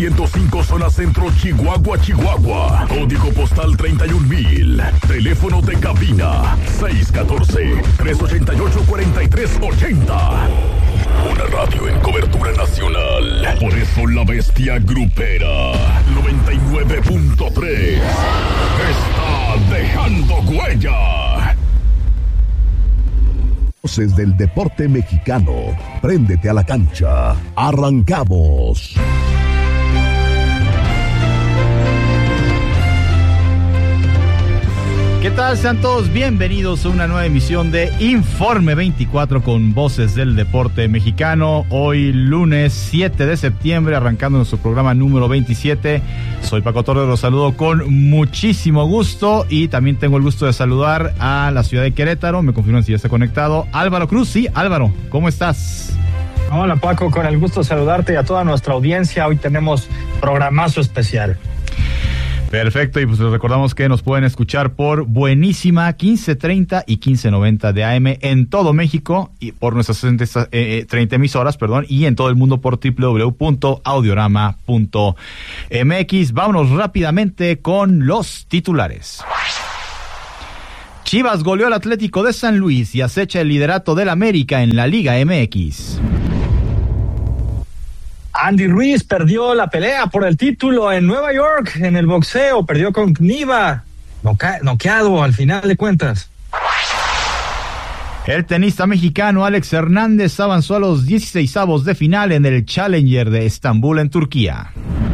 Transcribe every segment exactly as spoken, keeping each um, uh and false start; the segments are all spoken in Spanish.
ciento cinco zona centro, Chihuahua, Chihuahua. Código postal treinta y un mil. Teléfono de cabina seis uno cuatro, tres ocho ocho, cuatro tres ocho cero. Una radio en cobertura nacional. Por eso la bestia grupera noventa y nueve punto tres está dejando huella. Voces del deporte mexicano. Préndete a la cancha. Arrancamos. ¿Qué tal? Sean todos bienvenidos a una nueva emisión de Informe veinticuatro con Voces del Deporte Mexicano. Hoy lunes siete de septiembre, arrancando nuestro programa número veintisiete. Soy Paco Torres, los saludo con muchísimo gusto y también tengo el gusto de saludar a la ciudad de Querétaro. Me confirman si ya está conectado. Álvaro Cruz, sí, Álvaro, ¿cómo estás? Hola Paco, con el gusto de saludarte y a toda nuestra audiencia. Hoy tenemos programazo especial. Perfecto, y pues les recordamos que nos pueden escuchar por Buenísima quince treinta y quince noventa de A M en todo México y por nuestras treinta emisoras, perdón, y en todo el mundo por doble u doble u doble u punto audiorama punto m x. Vámonos rápidamente con los titulares. Chivas goleó al Atlético de San Luis y acecha el liderato del América en la Liga M X. Andy Ruiz perdió la pelea por el título en Nueva York en el boxeo, perdió con Kniva, noca- noqueado al final de cuentas. El tenista mexicano Alex Hernández avanzó a los dieciseisavos de final en el Challenger de Estambul en Turquía.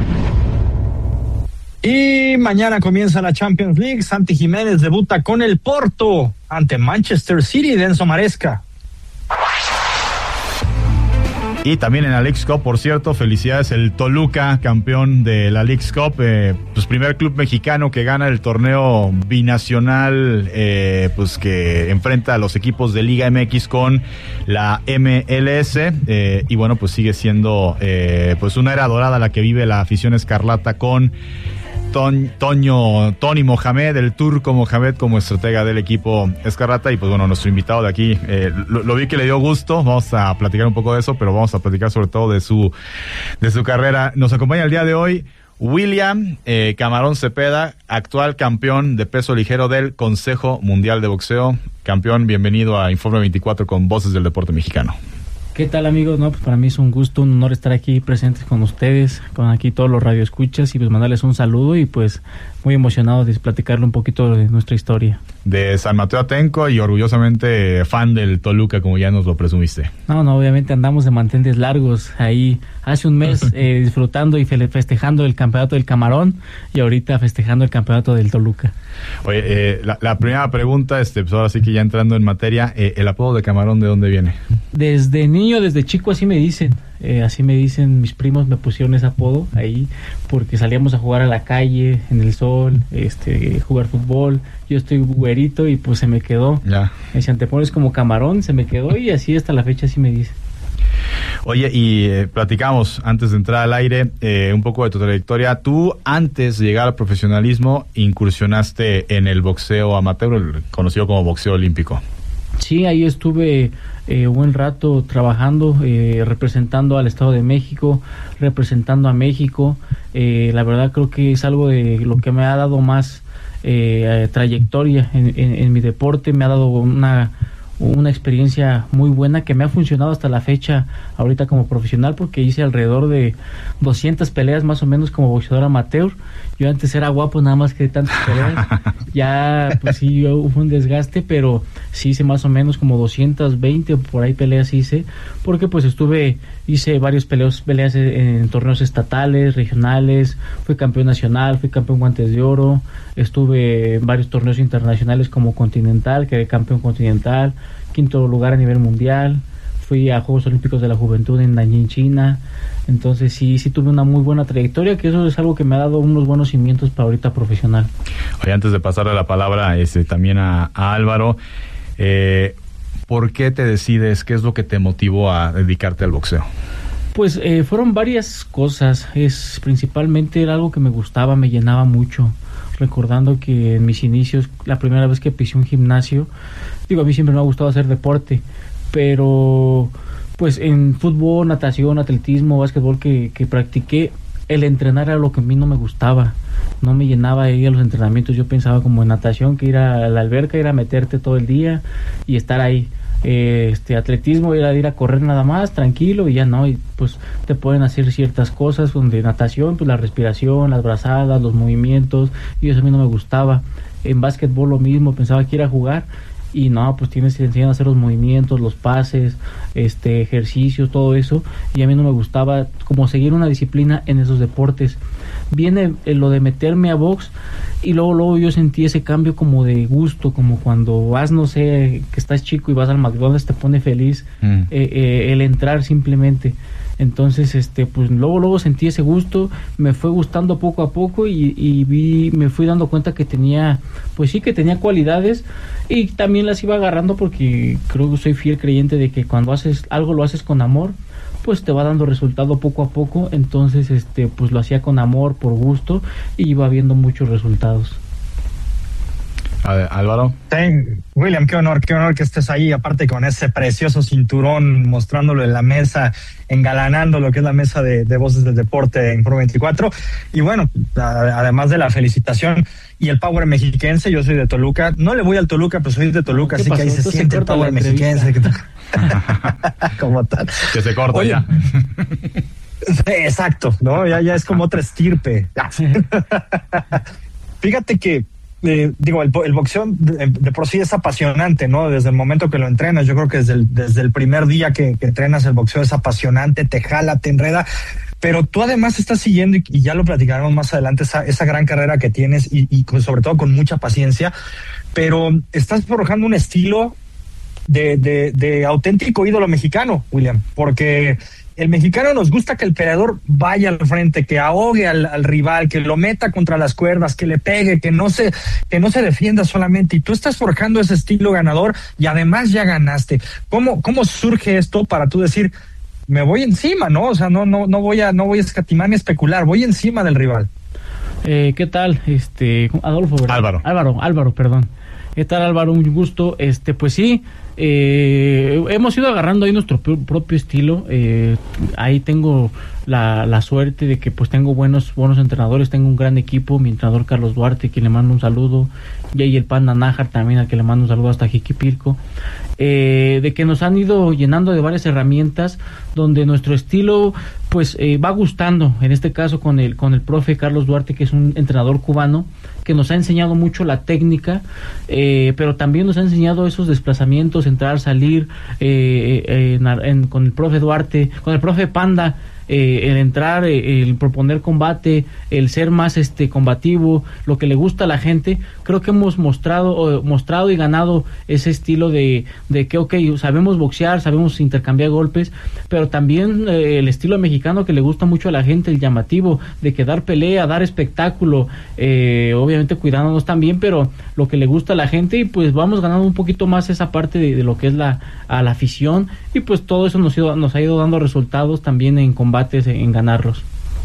Y mañana comienza la Champions League. Santi Jiménez debuta con el Porto ante Manchester City de Enzo Maresca. Y también en la Leagues Cup, por cierto, felicidades, el Toluca, campeón de la Leagues Cup, eh, pues primer club mexicano que gana el torneo binacional, eh, pues que enfrenta a los equipos de Liga M X con la M L S, eh, y bueno, pues sigue siendo eh, pues una era dorada la que vive la afición escarlata con Ton, Toño, Tony Mohamed, el turco Mohamed como estratega del equipo escarlata. Y pues bueno, nuestro invitado de aquí, eh, lo, lo vi que le dio gusto, vamos a platicar un poco de eso, pero vamos a platicar sobre todo de su, de su carrera. Nos acompaña el día de hoy William eh, Camarón Cepeda, actual campeón de peso ligero del Consejo Mundial de Boxeo. Campeón, bienvenido a Informe veinticuatro con Voces del Deporte Mexicano. ¿Qué tal, amigos? No, pues para mí es un gusto, un honor estar aquí presentes con ustedes, con aquí todos los radioescuchas y pues mandarles un saludo y pues muy emocionado de platicarle un poquito de nuestra historia. De San Mateo Atenco y orgullosamente fan del Toluca, como ya nos lo presumiste. No, no, obviamente andamos de manteles largos ahí hace un mes eh, disfrutando y festejando el campeonato del Camarón y ahorita festejando el campeonato del Toluca. Oye, eh, la, la primera pregunta, este, pues ahora sí que ya entrando en materia, eh, ¿el apodo de Camarón de dónde viene? Desde niño, desde chico así me dicen, eh, así me dicen, mis primos me pusieron ese apodo ahí porque salíamos a jugar a la calle, en el sol, este, jugar fútbol, yo estoy güerito y pues se me quedó. Ya. Me decían, te pones como Camarón, se me quedó y así hasta la fecha así me dicen. Oye, y eh, platicamos antes de entrar al aire eh, un poco de tu trayectoria. Tú, antes de llegar al profesionalismo, incursionaste en el boxeo amateur, el conocido como boxeo olímpico. Sí, ahí estuve eh, buen rato trabajando, eh, representando al Estado de México, representando a México. Eh, la verdad creo que es algo de lo que me ha dado más eh, trayectoria en, en, en mi deporte, me ha dado una... una experiencia muy buena que me ha funcionado hasta la fecha ahorita como profesional porque hice alrededor de doscientas peleas más o menos como boxeador amateur. Yo antes era guapo nada más que de tantas peleas, ya pues sí hubo un desgaste, pero sí hice más o menos como doscientas veinte por ahí peleas hice, porque pues estuve, hice varios peleos, peleas en, en torneos estatales, regionales, fui campeón nacional, fui campeón guantes de oro, estuve en varios torneos internacionales como continental, quedé campeón continental, quinto lugar a nivel mundial, fui a Juegos Olímpicos de la Juventud en Nanjing, China. Entonces sí, sí tuve una muy buena trayectoria, que eso es algo que me ha dado unos buenos cimientos para ahorita profesional. Oye, antes de pasarle la palabra este, también a, a Álvaro, eh, ¿por qué te decides? ¿Qué es lo que te motivó a dedicarte al boxeo? Pues eh, fueron varias cosas. Es principalmente era algo que me gustaba, me llenaba mucho. Recordando que en mis inicios, la primera vez que pisé un gimnasio, digo, a mí siempre me ha gustado hacer deporte, pero pues en fútbol, natación, atletismo, básquetbol que, que practiqué, el entrenar era lo que a mí no me gustaba, no me llenaba ir a los entrenamientos. Yo pensaba como en natación, que ir a la alberca, ir a meterte todo el día y estar ahí. Eh, este atletismo era ir a correr nada más, tranquilo, y ya no, y pues te pueden hacer ciertas cosas, donde natación, pues la respiración, las brazadas, los movimientos, y eso a mí no me gustaba. En básquetbol lo mismo, pensaba que ir a jugar, y no, pues tienes que enseñar a hacer los movimientos, los pases, este ejercicios, todo eso, y a mí no me gustaba como seguir una disciplina en esos deportes. Viene eh, lo de meterme a box, y luego luego yo sentí ese cambio como de gusto, como cuando vas, no sé, que estás chico y vas al McDonald's, te pone feliz mm. eh, eh, el entrar simplemente. Entonces, este, pues luego luego sentí ese gusto, me fue gustando poco a poco, y, y vi, me fui dando cuenta que tenía, pues sí, que tenía cualidades, y también las iba agarrando, porque creo que soy fiel creyente de que cuando haces algo, lo haces con amor, pues te va dando resultado poco a poco. Entonces, este, pues lo hacía con amor, por gusto, y iba viendo muchos resultados. A ver, Álvaro. Sí, William, qué honor, qué honor que estés ahí, aparte con ese precioso cinturón, mostrándolo en la mesa, engalanando lo que es la mesa de, de Voces del Deporte en Pro veinticuatro. Y bueno, a, además de la felicitación y el power mexiquense, yo soy de Toluca, no le voy al Toluca, pero soy de Toluca, así pasó? Que ahí se siente el power mexiquense. Como tal. Que se corta. Oye, ya. Exacto, ¿no? Ya, ya es como otra estirpe. Fíjate que Eh, digo, el, el boxeo de, de por sí es apasionante, ¿no? Desde el momento que lo entrenas, yo creo que desde el, desde el primer día que, que entrenas el boxeo es apasionante, te jala, te enreda, pero tú además estás siguiendo, y, y ya lo platicaremos más adelante, esa, esa gran carrera que tienes, y, y con, sobre todo con mucha paciencia, pero estás forjando un estilo de, de, de auténtico ídolo mexicano, William, porque el mexicano nos gusta que el peleador vaya al frente, que ahogue al, al rival, que lo meta contra las cuerdas, que le pegue, que no se, que no se defienda solamente. Y tú estás forjando ese estilo ganador, y además ya ganaste. ¿Cómo, cómo surge esto para tú decir, me voy encima, no? O sea, no, no, no voy a, no voy a escatimar ni especular, voy encima del rival. Eh, ¿qué tal? Este, Adolfo, ¿verdad? Álvaro. Álvaro, Álvaro, perdón. ¿Qué tal, Álvaro? Un gusto. Este, pues sí, eh, hemos ido agarrando ahí nuestro pr- propio estilo. Eh, ahí tengo la, la suerte de que pues tengo buenos buenos entrenadores, tengo un gran equipo, mi entrenador Carlos Duarte, que le mando un saludo, y ahí el Panda Nájar también, al que le mando un saludo hasta Jiquipilco. Eh, de que nos han ido llenando de varias herramientas, donde nuestro estilo pues eh, va gustando, en este caso con el con el profe Carlos Duarte, que es un entrenador cubano, que nos ha enseñado mucho la técnica, eh, pero también nos ha enseñado esos desplazamientos, entrar, salir, eh, eh, en, en, con el profe Duarte, con el profe Panda, eh, el entrar, eh, el proponer combate, el ser más este combativo, lo que le gusta a la gente. Creo que hemos mostrado, mostrado y ganado ese estilo de, de que, ok, sabemos boxear, sabemos intercambiar golpes, pero también eh, el estilo mexicano que le gusta mucho a la gente, el llamativo, de que dar pelea, dar espectáculo, eh, obviamente cuidándonos también, pero lo que le gusta a la gente, y pues vamos ganando un poquito más esa parte de, de lo que es la, a la afición, y pues todo eso nos, ido, nos ha ido dando resultados también en combates, en ganarlos.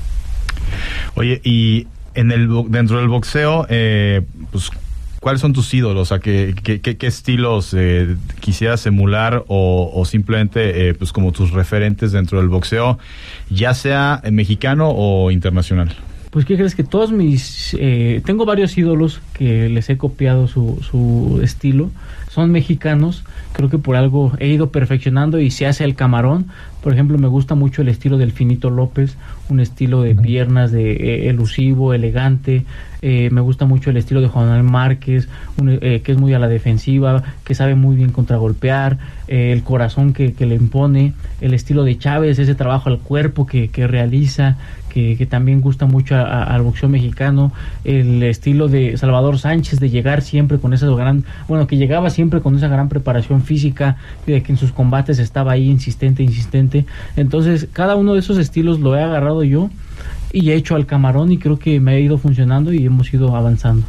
Oye, y en el dentro del boxeo, eh, pues, ¿cuáles son tus ídolos? O sea, ¿qué, qué, qué, qué estilos eh, quisieras emular, o, o simplemente eh, pues como tus referentes dentro del boxeo, ya sea mexicano o internacional? Pues, ¿qué crees? Que todos mis... Eh, tengo varios ídolos que les he copiado su, su estilo. Son mexicanos. Creo que por algo he ido perfeccionando y se hace el camarón. Por ejemplo, me gusta mucho el estilo del Finito López, un estilo de piernas de eh, elusivo, elegante. Eh, me gusta mucho el estilo de Juan Manuel Márquez, un, eh, que es muy a la defensiva, que sabe muy bien contragolpear, eh, el corazón que, que le impone. El estilo de Chávez, ese trabajo al cuerpo que, que realiza, que, que también gusta mucho a, a, al boxeo mexicano. El estilo de Salvador Sánchez, de llegar siempre con esa gran, bueno, que llegaba siempre con esa gran preparación física, de que en sus combates estaba ahí insistente, insistente. Entonces, cada uno de esos estilos lo he agarrado yo y he hecho al camarón, y creo que me ha ido funcionando y hemos ido avanzando.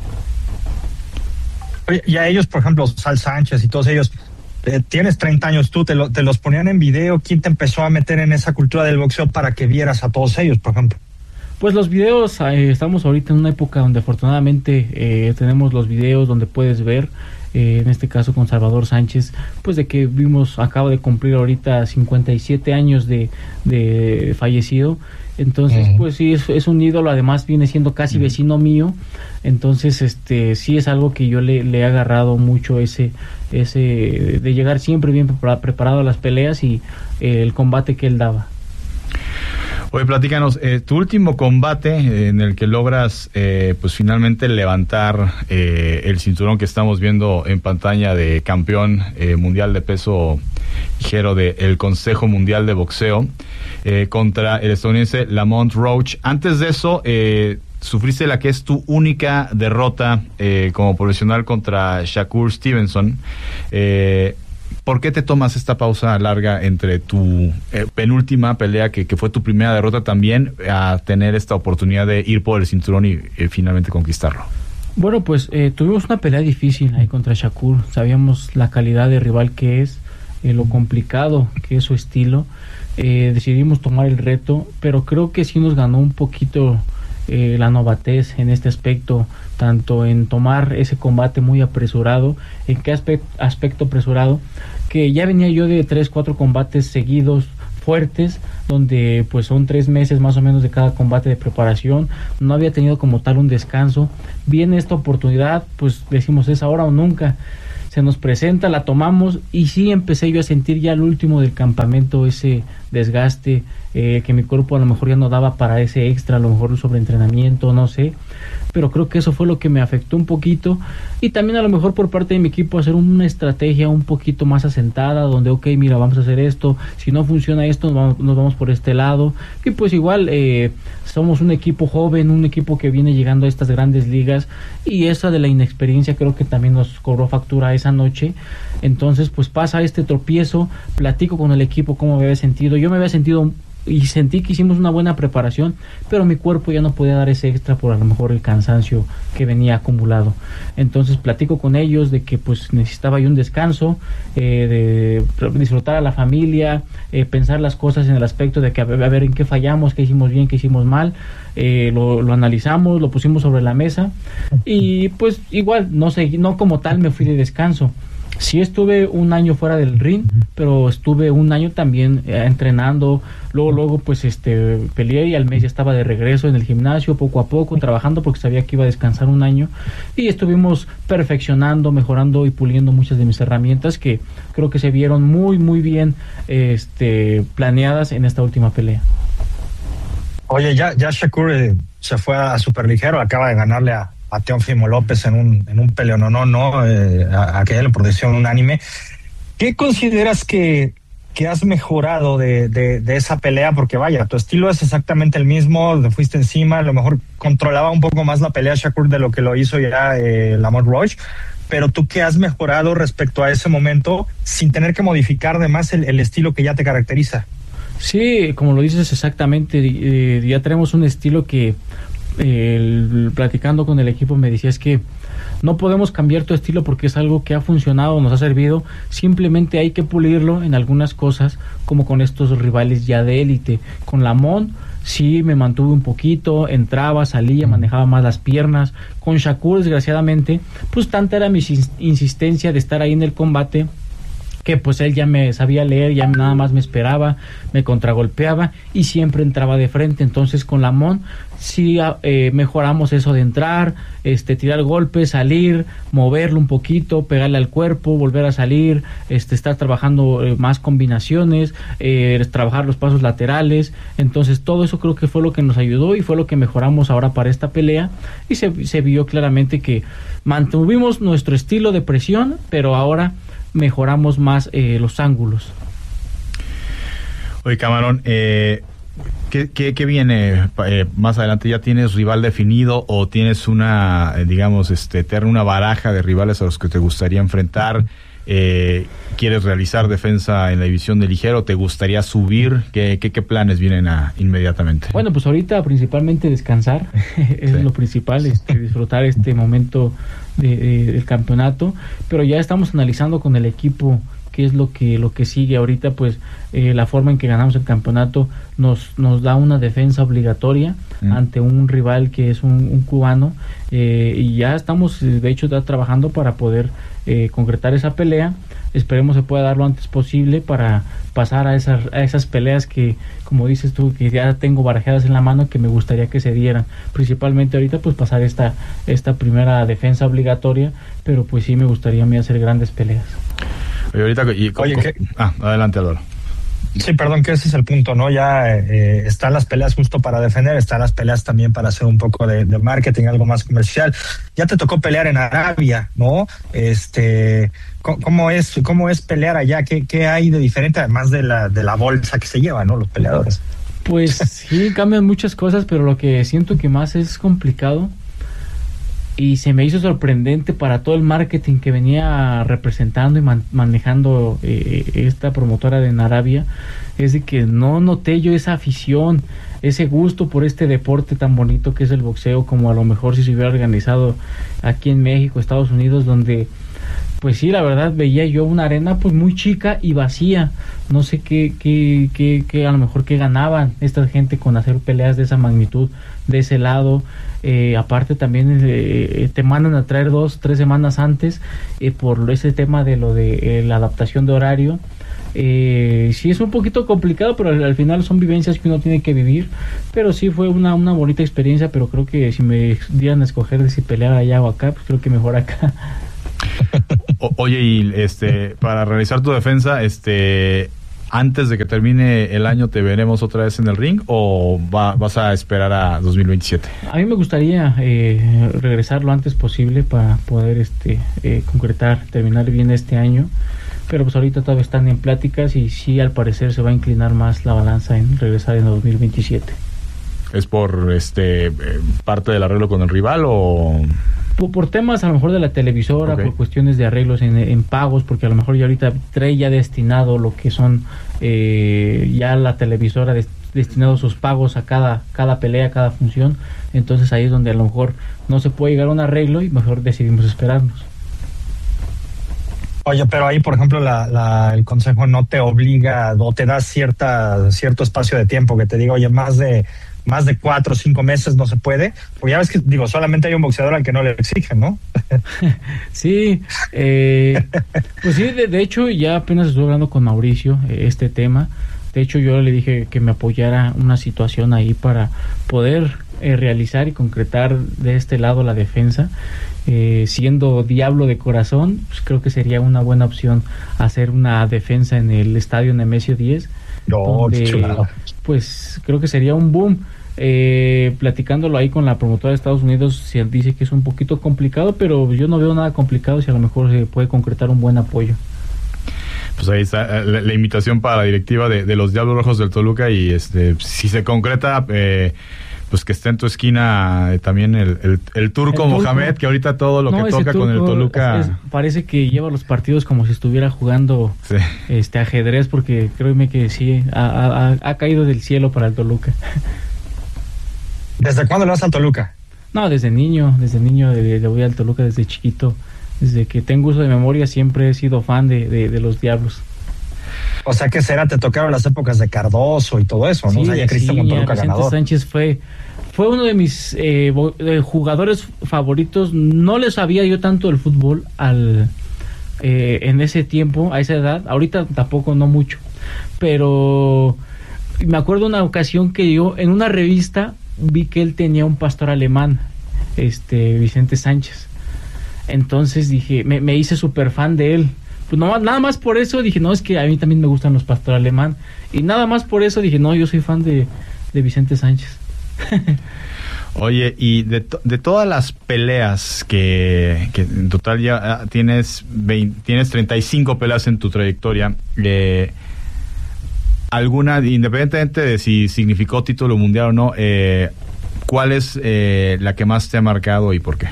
Oye, y a ellos, por ejemplo, Sal Sánchez y todos ellos, eh, tienes treinta años tú, te, lo, te los ponían en video. ¿Quién te empezó a meter en esa cultura del boxeo para que vieras a todos ellos, por ejemplo? Pues los videos, eh, estamos ahorita en una época donde afortunadamente eh, tenemos los videos donde puedes ver, eh, en este caso con Salvador Sánchez, pues de que vimos, acaba de cumplir ahorita cincuenta y siete años de, de fallecido. Entonces, uh-huh. pues sí, es, es un ídolo, además viene siendo casi uh-huh. vecino mío. Entonces, este sí es algo que yo le, le he agarrado mucho, ese ese de llegar siempre bien preparado a las peleas y eh, el combate que él daba. Oye, platícanos, eh, tu último combate eh, en el que logras eh, pues finalmente levantar eh, el cinturón que estamos viendo en pantalla de campeón eh, mundial de peso ligero del Consejo Mundial de Boxeo eh, contra el estadounidense Lamont Roach. Antes de eso, eh, sufriste la que es tu única derrota eh, como profesional contra Shakur Stevenson. Eh, ¿Por qué te tomas esta pausa larga entre tu eh, penúltima pelea, que, que fue tu primera derrota también, a tener esta oportunidad de ir por el cinturón y eh, finalmente conquistarlo? Bueno, pues eh, tuvimos una pelea difícil ahí contra Shakur. Sabíamos la calidad de rival que es, eh, lo complicado que es su estilo. Eh, decidimos tomar el reto, pero creo que sí nos ganó un poquito eh, la novatez en este aspecto, tanto en tomar ese combate muy apresurado. ¿En qué aspecto, aspecto apresurado? Que ya venía yo de tres, cuatro combates seguidos fuertes, donde pues son tres meses más o menos de cada combate de preparación. No había tenido como tal un descanso. Viene esta oportunidad, pues decimos es ahora o nunca. Se nos presenta, la tomamos y sí empecé yo a sentir ya al último del campamento ese desgaste, eh, que mi cuerpo a lo mejor ya no daba para ese extra, a lo mejor un sobreentrenamiento, no sé, pero creo que eso fue lo que me afectó un poquito, y también a lo mejor por parte de mi equipo hacer una estrategia un poquito más asentada, donde ok, mira, vamos a hacer esto, si no funciona esto, nos vamos, nos vamos por este lado, y pues igual eh, somos un equipo joven, un equipo que viene llegando a estas grandes ligas, y esa de la inexperiencia creo que también nos cobró factura esa noche. Entonces pues pasa este tropiezo, platico con el equipo cómo me había sentido, yo me había sentido y sentí que hicimos una buena preparación, pero mi cuerpo ya no podía dar ese extra por a lo mejor el cansancio que venía acumulado. Entonces platico con ellos de que pues necesitaba yo un descanso, eh, de disfrutar a la familia, eh, pensar las cosas en el aspecto de que a ver, a ver en qué fallamos, qué hicimos bien, qué hicimos mal. Eh, lo, lo analizamos, lo pusimos sobre la mesa y pues igual no sé, no como tal me fui de descanso. Sí estuve un año fuera del ring, pero estuve un año también eh, entrenando, luego luego pues este peleé y al mes ya estaba de regreso en el gimnasio poco a poco, trabajando porque sabía que iba a descansar un año, y estuvimos perfeccionando, mejorando y puliendo muchas de mis herramientas que creo que se vieron muy muy bien este planeadas en esta última pelea. Oye, ya, ya Shakur eh, se fue a superligero, acaba de ganarle a a Teófimo López en un en un peleón, no, no, eh, a, a que le producción unánime. ¿Qué consideras que, que has mejorado de, de, de esa pelea? Porque vaya, tu estilo es exactamente el mismo, le fuiste encima, a lo mejor controlaba un poco más la pelea Shakur de lo que lo hizo ya eh, Lamont Roach, pero tú qué has mejorado respecto a ese momento sin tener que modificar además el, el estilo que ya te caracteriza. Sí, como lo dices exactamente, eh, ya tenemos un estilo que El, platicando con el equipo me decía es que no podemos cambiar tu estilo porque es algo que ha funcionado, nos ha servido, simplemente hay que pulirlo en algunas cosas, como con estos rivales ya de élite. Con Lamont sí me mantuve un poquito, entraba, salía, manejaba más las piernas. Con Shakur desgraciadamente pues tanta era mi insistencia de estar ahí en el combate que pues él ya me sabía leer, ya nada más me esperaba, me contragolpeaba y siempre entraba de frente. Entonces con Lamont sí eh, mejoramos eso de entrar, este tirar golpes, salir, moverlo un poquito, pegarle al cuerpo, volver a salir, este estar trabajando eh, más combinaciones, eh, trabajar los pasos laterales. Entonces todo eso creo que fue lo que nos ayudó y fue lo que mejoramos ahora para esta pelea, y se, se vio claramente que mantuvimos nuestro estilo de presión, pero ahora mejoramos más eh, los ángulos. Oye, Camarón, eh, ¿qué, qué, qué viene eh, más adelante? ¿Ya tienes rival definido o tienes una, eh, digamos, este, tener una baraja de rivales a los que te gustaría enfrentar? Eh, ¿Quieres realizar defensa en la división de ligero? ¿Te gustaría subir? ¿Qué, qué, qué planes vienen a, inmediatamente? Bueno, pues ahorita principalmente descansar, es sí. lo principal, este, disfrutar este momento de, de, del campeonato, pero ya estamos analizando con el equipo qué es lo que lo que sigue ahorita. Pues eh, la forma en que ganamos el campeonato nos nos da una defensa obligatoria mm. ante un rival que es un, un cubano, eh, y ya estamos de hecho ya trabajando para poder eh, concretar esa pelea. Esperemos se pueda dar lo antes posible para pasar a esas a esas peleas que, como dices tú, que ya tengo barajadas en la mano, que me gustaría que se dieran. Principalmente ahorita pues pasar esta esta primera defensa obligatoria, pero pues sí me gustaría a mí hacer grandes peleas. Oye, ahorita, y, Oye, ¿qué? Ah, adelante, Álvaro. Sí, perdón, que ese es el punto, ¿no? Ya eh, están las peleas justo para defender, están las peleas también para hacer un poco de, de marketing, algo más comercial. Ya te tocó pelear en Arabia, ¿no? Este, ¿cómo es cómo es pelear allá? ¿Qué, qué hay de diferente, además de la de la bolsa que se llevan, ¿no? Los peleadores. Pues sí, cambian muchas cosas, pero lo que siento que más es complicado y se me hizo sorprendente para todo el marketing que venía representando y man- manejando eh, esta promotora de en Arabia, es de que no noté yo esa afición, ese gusto por este deporte tan bonito que es el boxeo, como a lo mejor si se hubiera organizado aquí en México, Estados Unidos, donde pues sí, la verdad veía yo una arena pues muy chica y vacía. No sé qué, qué, qué, qué a lo mejor qué ganaban esta gente con hacer peleas de esa magnitud, de ese lado. Eh, aparte también eh, te mandan a traer dos, tres semanas antes eh, por ese tema de lo de eh, la adaptación de horario. Eh, sí es un poquito complicado, pero al, al final son vivencias que uno tiene que vivir. Pero sí fue una, una bonita experiencia, pero creo que si me dieran a escoger de si pelear allá o acá, pues creo que mejor acá. O, oye, y este, para realizar tu defensa, este, antes de que termine el año, ¿te veremos otra vez en el ring o va, vas a esperar a dos mil veintisiete? A mí me gustaría eh, regresar lo antes posible para poder este eh, concretar, terminar bien este año, pero pues ahorita todavía están en pláticas y sí, al parecer se va a inclinar más la balanza en regresar en dos mil veintisiete. ¿Es por este parte del arreglo con el rival o...? Por, por temas a lo mejor de la televisora, okay. Por cuestiones de arreglos en, en pagos, porque a lo mejor ya ahorita trae ya destinado lo que son eh, ya la televisora des, destinado sus pagos a cada cada pelea, cada función. Entonces ahí es donde a lo mejor no se puede llegar a un arreglo y mejor decidimos esperarnos. Oye, pero ahí, por ejemplo, la, la, el consejo no te obliga o te da cierta cierto espacio de tiempo que te diga, oye, más de más de cuatro o cinco meses no se puede, porque ya ves que, digo, solamente hay un boxeador al que no le exigen, ¿no? Sí, eh, pues sí, de, de hecho ya apenas estuve hablando con Mauricio eh, este tema. De hecho yo le dije que me apoyara una situación ahí para poder eh, realizar y concretar de este lado la defensa. Eh, siendo diablo de corazón, pues creo que sería una buena opción hacer una defensa en el estadio Nemesio diez. No, donde, chulado. Pues creo que sería un boom. Eh, platicándolo ahí con la promotora de Estados Unidos, se dice que es un poquito complicado, pero yo no veo nada complicado si a lo mejor se puede concretar un buen apoyo. Pues ahí está la, la invitación para la directiva de, de los Diablos Rojos del Toluca y este si se concreta, eh, pues que esté en tu esquina eh, también el, el, el turco el Mohamed, turco. Que ahorita todo lo no, que toca con el Toluca... Es, parece que lleva los partidos como si estuviera jugando sí. este ajedrez, porque créeme que sí, ha, ha, ha caído del cielo para el Toluca. ¿Desde cuándo le vas al Toluca? No, desde niño, desde niño le, le voy al Toluca, desde chiquito. Desde que tengo uso de memoria siempre he sido fan de, de, de los Diablos. O sea, ¿qué será? Te tocaron las épocas de Cardoso y todo eso, ¿no? Sí, o sea, ya Cristian sí, Toluca Vicente ganador. Sánchez fue, fue uno de mis eh, jugadores favoritos. No le sabía yo tanto del fútbol al eh, en ese tiempo, a esa edad. Ahorita tampoco, no mucho. Pero me acuerdo una ocasión que yo en una revista vi que él tenía un pastor alemán, este Vicente Sánchez. Entonces dije, me, me hice súper fan de él. Pues no, nada más por eso dije, no, es que a mí también me gustan los pastor alemán. Y nada más por eso dije, no, yo soy fan de, de Vicente Sánchez. Oye, y de, to- de todas las peleas que, que en total ya tienes veinte, tienes treinta y cinco peleas en tu trayectoria, eh, alguna, independientemente de si significó título mundial o no, eh, ¿cuál es eh, la que más te ha marcado y por qué?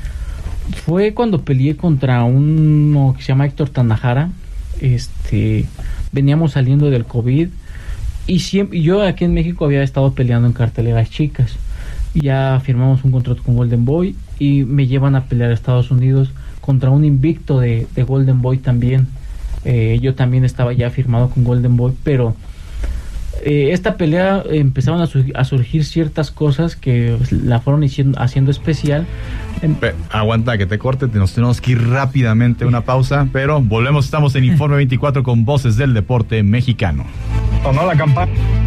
Fue cuando peleé contra uno que se llama Héctor Tanajara. Este, veníamos saliendo del COVID y siempre, yo aquí en México había estado peleando en carteleras chicas. Ya firmamos un contrato con Golden Boy y me llevan a pelear a Estados Unidos contra un invicto de, de Golden Boy también, Eh, yo también estaba ya firmado con Golden Boy, pero eh, esta pelea eh, empezaron a, su- a surgir ciertas cosas que la fueron haciendo, haciendo especial. En- Pe- aguanta que te corte, te- nos tenemos que ir rápidamente a una pausa, pero volvemos, estamos en Informe veinticuatro con Voces del Deporte Mexicano. Sonó la campana.